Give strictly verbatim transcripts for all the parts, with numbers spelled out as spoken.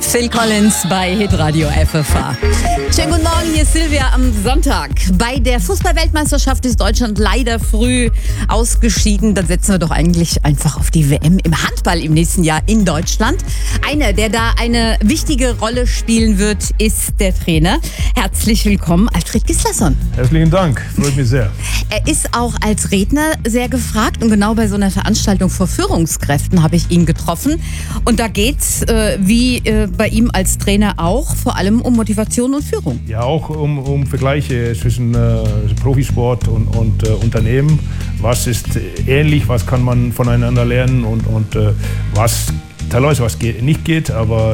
Phil Collins bei Hitradio F F H. Schönen guten Morgen, hier ist Silvia am Sonntag. Bei der Fußball-Weltmeisterschaft ist Deutschland leider früh ausgeschieden. Dann setzen wir doch eigentlich einfach auf die W M im Handball im nächsten Jahr in Deutschland. Einer, der da eine wichtige Rolle spielen wird, ist der Trainer. Herzlich willkommen, Alfred Gislason. Herzlichen Dank, freut mich sehr. Er ist auch als Redner sehr gefragt und genau bei so einer Veranstaltung vor Führungskräften habe ich ihn getroffen. Und da geht's, äh, wie äh, bei ihm als Trainer auch, vor allem um Motivation und Führung. Ja, auch um, um Vergleiche zwischen äh, Profisport und, und äh, Unternehmen. Was ist ähnlich, was kann man voneinander lernen und, und äh, was teilweise was geht, nicht geht, aber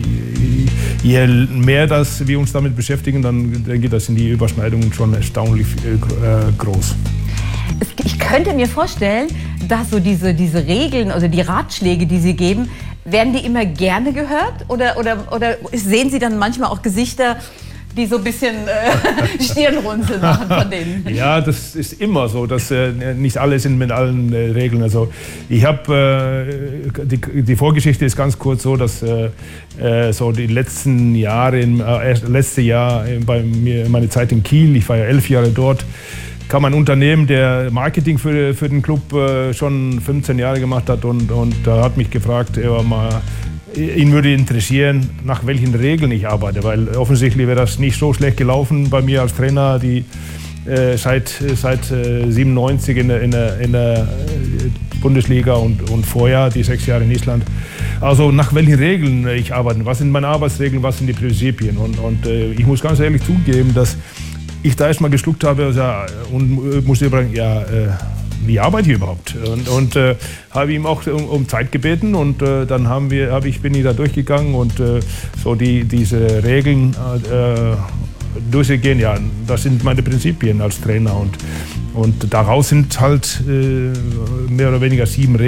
je mehr das wir uns damit beschäftigen, dann geht das in die Überschneidungen schon erstaunlich äh, groß. Ich könnte mir vorstellen, dass so diese, diese Regeln, also die Ratschläge, die Sie geben, werden die immer gerne gehört? Oder, oder, oder sehen Sie dann manchmal auch Gesichter, die so ein bisschen äh, Stirnrunzeln machen von denen? Ja, das ist immer so, dass äh, nicht alle sind mit allen äh, Regeln. Also ich habe äh, die, die Vorgeschichte ist ganz kurz so, dass äh, so die letzten Jahre, äh, letzte Jahr bei mir, meine Zeit in Kiel, ich war ja elf Jahre dort, kam ein Unternehmen, der Marketing für, für den Club äh, schon fünfzehn Jahre gemacht hat und, und da hat mich gefragt, er mal, ihn würde interessieren, nach welchen Regeln ich arbeite, weil offensichtlich wäre das nicht so schlecht gelaufen bei mir als Trainer, die äh, seit, seit äh, siebenundneunzig in der, in der, in der Bundesliga und, und vorher die sechs Jahre in Island. Also nach welchen Regeln ich arbeite, was sind meine Arbeitsregeln, was sind die Prinzipien und, und äh, ich muss ganz ehrlich zugeben, dass ich da erst mal geschluckt habe ja, und musste überlegen, ja, äh, wie arbeite ich überhaupt? Und, und äh, habe ihm auch um, um Zeit gebeten und äh, dann haben wir, hab ich, bin ich da durchgegangen und äh, so die, diese Regeln äh, durchgehen, ja, das sind meine Prinzipien als Trainer und, und daraus sind halt äh, mehr oder weniger sieben Regeln.